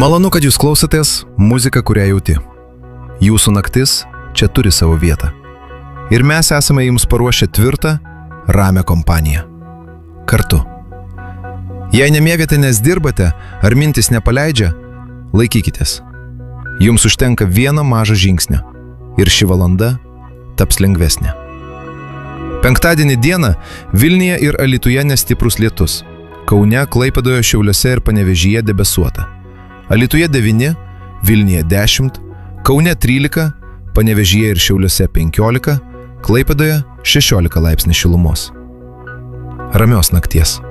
Malonu, kad jūs klausotės muziką, kurią jauti. Jūsų naktis čia turi savo vietą. Ir mes esame jums paruošę tvirtą, ramią kompaniją. Kartu. Jei nemiegate, nes dirbate, ar mintis nepaleidžia, laikykitės. Jums užtenka vieno mažo žingsnio ir ši valanda taps lengvesnė. Penktadienį dieną Vilniuje ir Alytuje nestiprus lietus. Kaune, Klaipėdoje, Šiauliuose ir Panevėžyje debesuota. Alytuje 9, Vilniuje 10, Kaune 13, Panevėžyje ir Šiauliuose 15, Klaipėdoje 16 laipsnių šilumos. Ramios nakties.